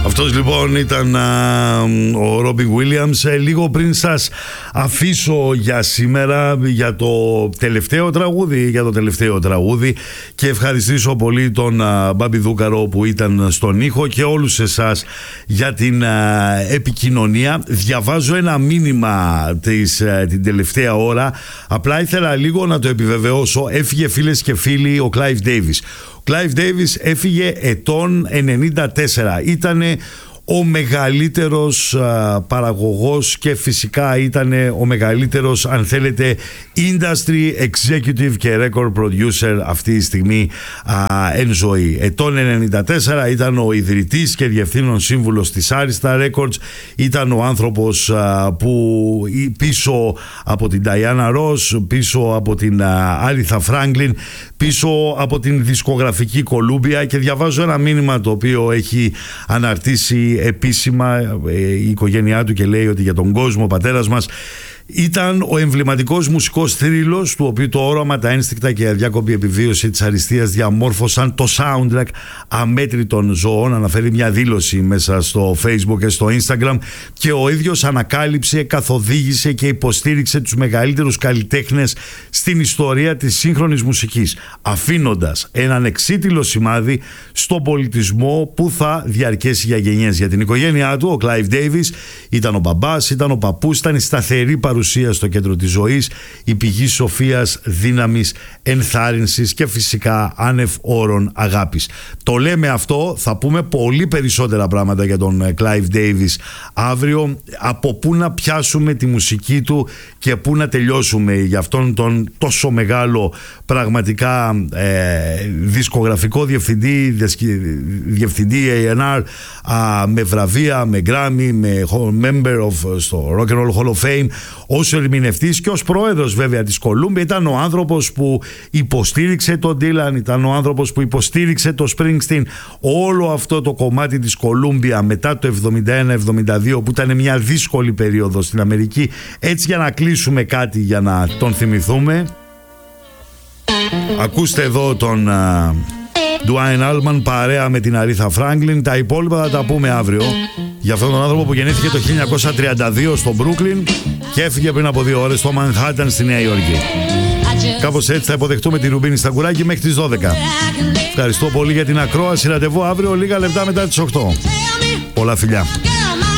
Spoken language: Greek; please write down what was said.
Αυτός λοιπόν ήταν ο Ρόμπιν Γουίλιαμς. Λίγο πριν σας αφήσω για σήμερα για το τελευταίο τραγούδι και ευχαριστήσω πολύ τον Μπάμπη Δούκαρο που ήταν στον ήχο και όλους εσάς για την επικοινωνία. Διαβάζω ένα μήνυμα την τελευταία ώρα, απλά ήθελα λίγο να το επιβεβαιώσω. Έφυγε, φίλες και φίλοι, ο Clive Davis. Ο Clive Davis έφυγε ετών 94. Ήτανε ο μεγαλύτερος παραγωγός και φυσικά ήταν ο μεγαλύτερος, αν θέλετε, industry executive και record producer αυτή τη στιγμή εν ζωή. Ετών 94 ήταν ο ιδρυτής και διευθύνων σύμβουλος της Arista Records. Ήταν ο άνθρωπος που πίσω από την Diana Ross, πίσω από την Aretha Franklin, πίσω από την δισκογραφική Columbia, και διαβάζω ένα μήνυμα το οποίο έχει αναρτήσει επίσημα η οικογένειά του και λέει ότι για τον κόσμο ο πατέρας μας ήταν ο εμβληματικός μουσικός θρύλος, του οποίου το όραμα, τα ένστικτα και η αδιάκοπη επιβίωση της αριστείας διαμόρφωσαν το soundtrack αμέτρητων ζωών. Αναφέρει μια δήλωση μέσα στο Facebook και στο Instagram, και ο ίδιος ανακάλυψε, καθοδήγησε και υποστήριξε τους μεγαλύτερους καλλιτέχνες στην ιστορία της σύγχρονης μουσικής, αφήνοντας έναν εξίτηλο σημάδι στον πολιτισμό που θα διαρκέσει για γενιές. Για την οικογένειά του, ο Clive Davis ήταν ο μπαμπάς, ήταν ο παππούς, ήταν η σταθερή παρουσία στο κέντρο της ζωής, η πηγή σοφίας, δύναμης, ενθάρρυνσης και φυσικά άνευ όρων αγάπης. Το λέμε αυτό, θα πούμε πολύ περισσότερα πράγματα για τον Clive Davis αύριο, από πού να πιάσουμε τη μουσική του και πού να τελειώσουμε για αυτόν τον τόσο μεγάλο πραγματικά δισκογραφικό διευθυντή A&R, με βραβεία, με Grammy, με member στο Rock and Roll Hall of Fame, ως ερμηνευτής και ως πρόεδρος βέβαια της Columbia. Ήταν ο άνθρωπος που υποστήριξε τον Dylan, ήταν ο άνθρωπος που υποστήριξε το Springsteen, όλο αυτό το κομμάτι της Columbia μετά το 71-72, που ήταν μια δύσκολη περίοδο στην Αμερική. Έτσι, για να κλείσουμε κάτι, για να τον θυμηθούμε, ακούστε εδώ τον Duane Allman παρέα με την Aretha Franklin. Τα υπόλοιπα θα τα πούμε αύριο για αυτόν τον άνθρωπο που γεννήθηκε το 1932 στο Brooklyn και έφυγε πριν από 2 ώρες στο Manhattan στη Νέα Υόρκη. Κάπως έτσι θα υποδεχτούμε τη Ρουμπίνη Σταγκουράκη μέχρι τις 12. Ευχαριστώ πολύ για την ακρόαση. Ραντεβού αύριο λίγα λεπτά μετά τις 8. Πολλά φιλιά.